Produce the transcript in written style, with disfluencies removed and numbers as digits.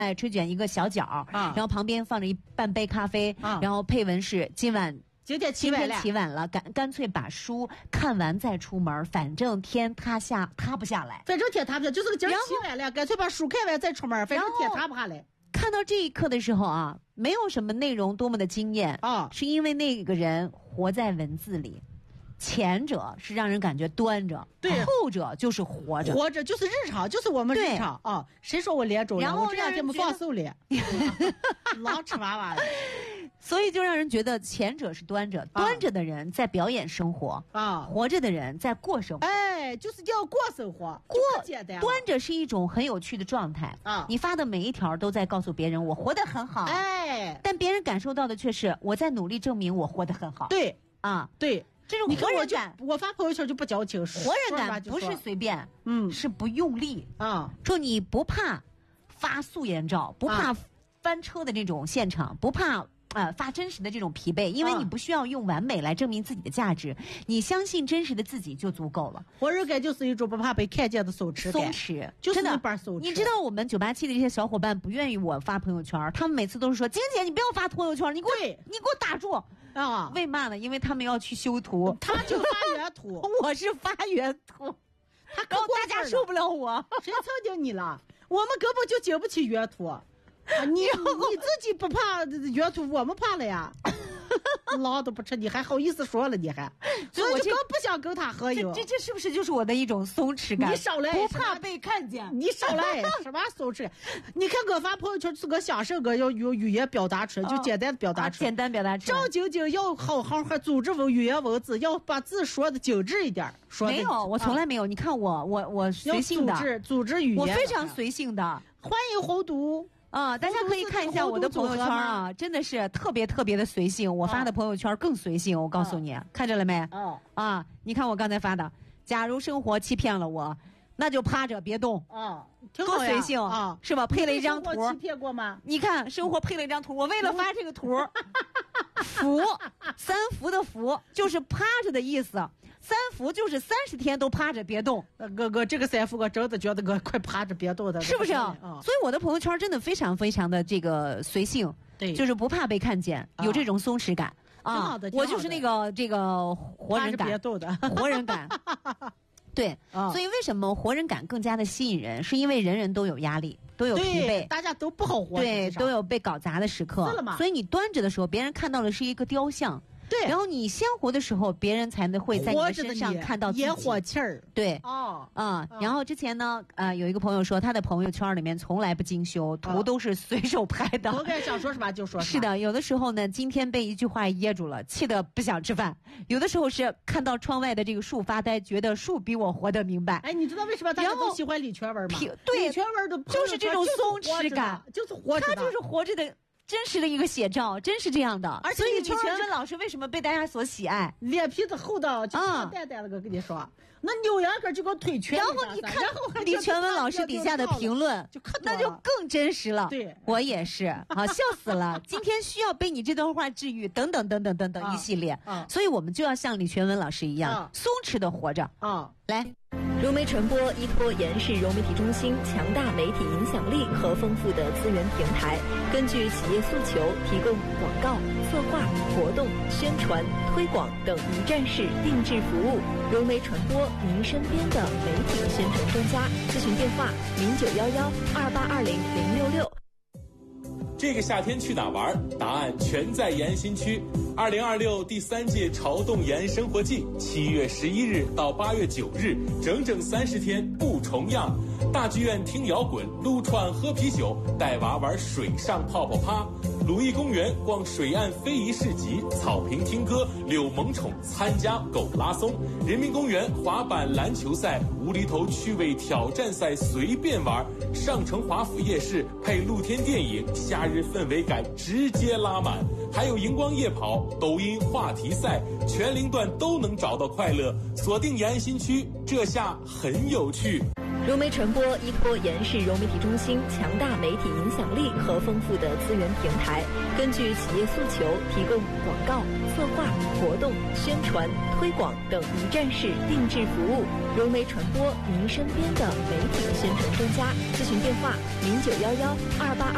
春卷一个小角然后旁边放着半杯咖啡然后配文是今天起晚了，干脆把书看完再出门，反正天塌不下来。 反正天塌不下来，就是个今儿起晚了，干脆把书看完再出门，反正天塌不下来。 看到这一刻的时候啊，没有什么内容多么的惊艳是因为那个人活在文字里。前者是让人感觉端着，对，后者就是活着就是日常，就是我们日常啊。谁说我连轴了？我这两天没放手了，老吃娃娃了。 所以就让人觉得前者是端着，端着的人在表演生活活着的人在过生活。 哎，就是叫过生活，简单。 端着是一种很有趣的状态你发的每一条都在告诉别人我活得很好，但别人感受到的却是我在努力证明我活得很好。 对对。这种活人感， 我发朋友圈就不矫情。 活人感不是随便，是不用力说你不怕发素颜照，不怕翻车的这种现场，不怕发真实的这种疲惫，因为你不需要用完美来证明自己的价值，你相信真实的自己就足够了。 活人感就是一种不怕被看见的松弛，就是一般松弛。 你知道我们987的这些小伙伴不愿意我发朋友圈，他们每次都是说：“晶姐，你不要发朋友圈，你给我打住。”为嘛呢？因为他们要去修图， 他就发原图， 我是发原图，然后大家受不了我。 谁曾经你了？我们根本就经不起原图，你自己不怕原图，我们怕了呀。老都不吃，你还好意思说了？你还，所以我就更不想跟他合影。 这是不是就是我的一种松弛感？ 你少来， 不怕被看见。 你少来，什么松弛？你看我发朋友圈是个想事个要用语言表达出来，就简单的表达出来， 简单表达出来。 正经要好和组织语言文字，要把字说的精致一点。 没有，我从来没有。你看我随性的组织语言， 我非常随性的。 欢迎红读。 大家可以看一下我的朋友圈真的是特别特别的随性。我发的朋友圈更随性，我告诉你，看着了没？你看我刚才发的，假如生活欺骗了我，那就趴着别动。多随性是吧？配了一张图。 欺骗过吗？ 你看生活配了一张图，我为了发这个图，三伏的伏就是趴着的意思。三伏就是30天都趴着别动。 我这个三伏我真的觉得我快趴着别动的， 是不是？所以我的朋友圈真的非常非常的这个随性， 对， 就是不怕被看见，有这种松弛感我就是那个这个活人感， 别动的活人感。对，所以为什么活人感更加的吸引人？是因为人人都有压力，都有疲惫， 大家都不好活， 对，都有被搞砸的时刻。所以你端着的时候，别人看到的是一个雕像。对，然后你鲜活的时候，别人才会在你的身上看到自己烟火气儿。 对，然后之前呢，有一个朋友说，他的朋友圈里面从来不精修，图都是随手拍的。 我想说什么就说什么。 是的，有的时候呢，今天被一句话噎住了，气得不想吃饭；有的时候是看到窗外的这个树发呆，觉得树比我活得明白。 哎，你知道为什么大家都喜欢李全文吗？ 对， 李全文的就是这种松弛感， 就是活着的， 他就是活着的。真实的一个写照，真是这样的。 而且李全文老师为什么被大家所喜爱？ 脸皮子厚的，就淡淡了。我跟你说，那扭秧歌就给我推全。 然后你看李全文老师底下的评论，那就更真实了。 对， 我也是，笑死了。今天需要被你这段话治愈，等等等等等等一系列。所以我们就要像李全文老师一样，松弛的活着。来。 融媒传播依托延世融媒体中心强大媒体影响力和丰富的资源平台，根据企业诉求提供广告、策划、活动、宣传、推广等一站式定制服务。融媒传播，您身边的媒体宣传专家。咨询电话：091128200666。 这个夏天去哪玩？答案全在延新区。2026第3届潮动延生活季，7月11日到8月9日，整整30天不重样。大剧院听摇滚，撸串喝啤酒，带娃玩水上泡泡趴。鲁艺公园逛水岸非遗市集，草坪听歌，遛萌宠，参加狗拉松。人民公园滑板篮球赛，无厘头趣味挑战赛随便玩。上城华府夜市配露天电影，夏日氛围感直接拉满。还有荧光夜跑、抖音话题赛，全龄段都能找到快乐。锁定延安新区，这下很有趣。 融媒传播依托延世融媒体中心强大媒体影响力和丰富的资源平台，根据企业诉求提供广告、策划、活动、宣传、推广等一站式定制服务。融媒传播，您身边的媒体宣传专家。咨询电话：09112820。